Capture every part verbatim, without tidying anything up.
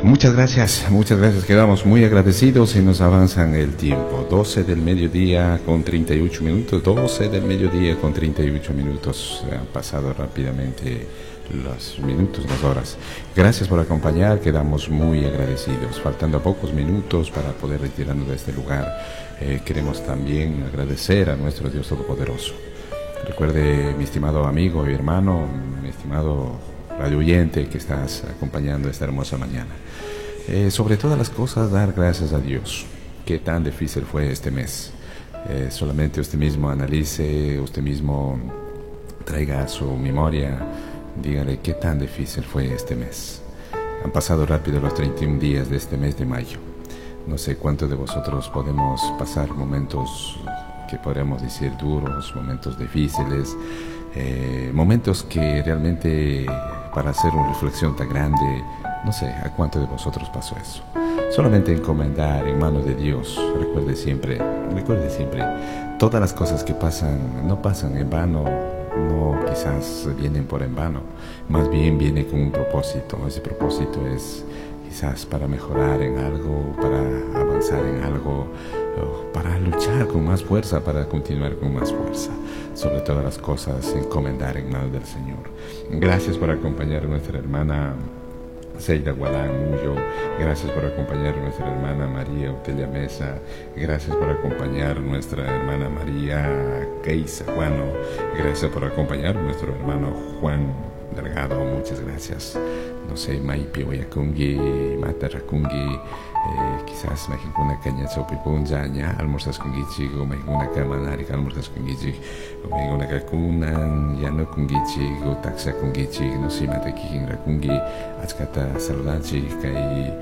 Muchas gracias, muchas gracias. Quedamos muy agradecidos y nos avanzan el tiempo. doce del mediodía con treinta y ocho minutos. doce del mediodía con treinta y ocho minutos. Han pasado rápidamente los minutos, las horas. Gracias por acompañar. Quedamos muy agradecidos. Faltando pocos minutos para poder retirarnos de este lugar. Eh, queremos también agradecer a nuestro Dios Todopoderoso. Recuerde, mi estimado amigo y hermano, mi estimado radio oyente que estás acompañando esta hermosa mañana. Eh, sobre todas las cosas, dar gracias a Dios. Qué tan difícil fue este mes. Eh, solamente usted mismo analice, usted mismo traiga a su memoria, dígale qué tan difícil fue este mes. Han pasado rápido los treinta y un días de este mes de mayo. No sé cuántos de vosotros podemos pasar momentos que podríamos decir duros, momentos difíciles, eh, momentos que realmente para hacer una reflexión tan grande, no sé a cuánto de vosotros pasó eso. Solamente encomendar en manos de Dios. Recuerde siempre, recuerde siempre, todas las cosas que pasan no pasan en vano, no quizás vienen por en vano, más bien viene con un propósito. Ese propósito es quizás para mejorar en algo, para avanzar en algo, para luchar con más fuerza, para continuar con más fuerza. Sobre todas las cosas, encomendar en manos del Señor. Gracias por acompañar a nuestra hermana Seida Gualán Muyo. Gracias por acompañar a nuestra hermana María Otelia Mesa. Gracias por acompañar a nuestra hermana María Keisa Juano. Gracias por acompañar a nuestro hermano Juan Delgado. Muchas gracias. No sé, Maipi Oyakungi, Mata Rakungi, eh, quizás Mexicuna Caña Sopipunja, ña, almorzas con Gichi, o Mexicuna Camanari, almorzas con Gichi, o Mexicuna Kakunan, Yano con Gichi, o Taxa con Gichi, no sé, Mata Kikin Rakungi, Azcata Saludanchi, Kai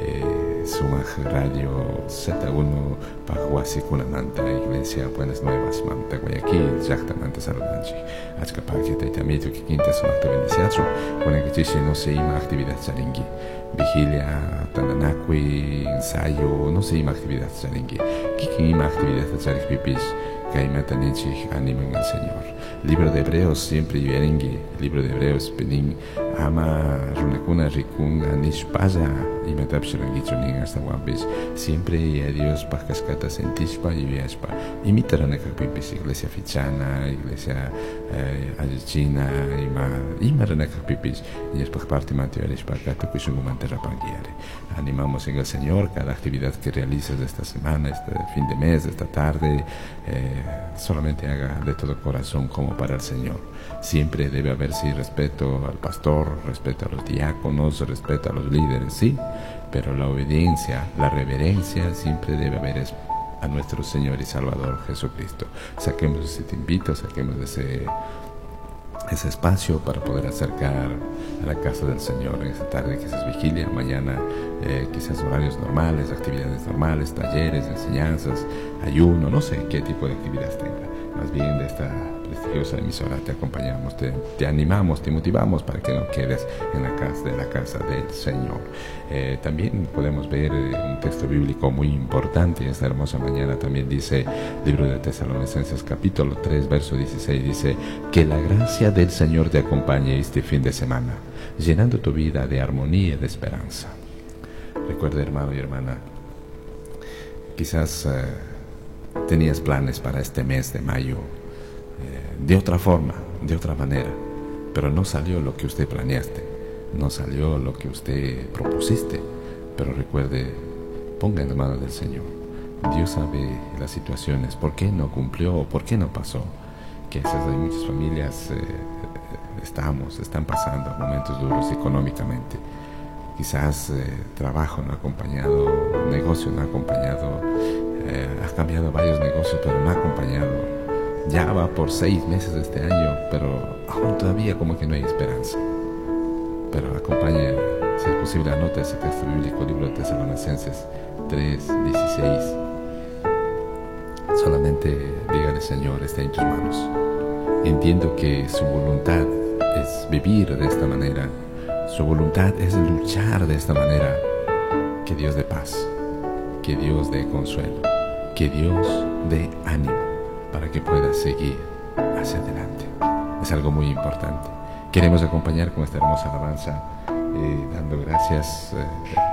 Sumaj Radio Z uno, Pajuasi Kunamanta, Iglesia Buenas Nuevas, Manta Guayaquil, Yachtamanta Saludanchi, Azcapaki, Taitamito, Kikinta Sumacta Bendiciacho, con el que no se ima actividad charingui, vigilia, tananacui, ensayo, no se ima actividad charingui, Kikin ima actividad charingpipis, Kaimatanichi, animen al Señor. Libro de Hebreos siempre yueringui, libro de Hebreos penin, ama runakuna rikun anishpaya, y metapsharangichunin hasta guapis, siempre y a Dios pascascata sentishpa y viaspa, imitaranakapipis, iglesia fichana, iglesia ayachina, ima, imaranakapipis, y es por parte mateorishpa, katakushungumanterrapanguiare. Animamos en el Señor cada actividad que realices de esta semana, este fin de mes, de esta tarde, eh, solamente haga de todo corazón como para el Señor. Siempre debe haber sí respeto al pastor, respeto a los diáconos, respeto a los líderes, sí, pero la obediencia, la reverencia siempre debe haber a nuestro Señor y Salvador Jesucristo. Saquemos ese tiempito, saquemos ese ese espacio para poder acercar a la casa del Señor en esta tarde, quizás vigilia, mañana eh, quizás horarios normales, actividades normales, talleres, enseñanzas, ayuno, no sé qué tipo de actividades tenga. Más bien de esta prestigiosa emisora te acompañamos, te, te animamos, te motivamos para que no quedes en la casa de la casa del Señor. Eh, también podemos ver eh, un texto bíblico muy importante esta hermosa mañana. También dice, libro de Tesalonicenses capítulo tres, verso dieciséis, dice, que la gracia del Señor te acompañe este fin de semana, llenando tu vida de armonía y de esperanza. Recuerda, hermano y hermana, quizás eh, tenías planes para este mes de mayo eh, de otra forma, de otra manera, pero no salió lo que usted planeaste, no salió lo que usted propusiste. Pero recuerde, ponga en las manos del Señor. Dios sabe las situaciones, por qué no cumplió, por qué no pasó. Quizás hay muchas familias eh, estamos, están pasando momentos duros económicamente. Quizás eh, trabajo no ha acompañado, negocio no ha acompañado, eh, has cambiado varios negocios pero no ha acompañado. Ya va por seis meses de este año, pero aún todavía como que no hay esperanza. Pero acompañe, si es posible, anota ese texto bíblico, libro de Tesalonicenses tres, dieciséis. Solamente dígale, Señor, está en tus manos. Entiendo que su voluntad es vivir de esta manera. Su voluntad es luchar de esta manera. Que Dios dé paz, que Dios dé consuelo, que Dios dé ánimo para que pueda seguir hacia adelante. Es algo muy importante. Queremos acompañar con esta hermosa alabanza, eh, dando gracias. Eh,